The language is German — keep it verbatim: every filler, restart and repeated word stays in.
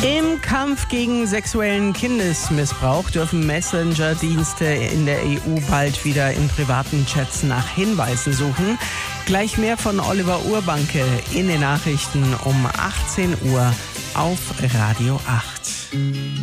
Im Kampf gegen sexuellen Kindesmissbrauch dürfen Messenger-Dienste in der E U bald wieder in privaten Chats nach Hinweisen suchen. Gleich mehr von Oliver Urbanke in den Nachrichten um achtzehn Uhr auf Radio acht.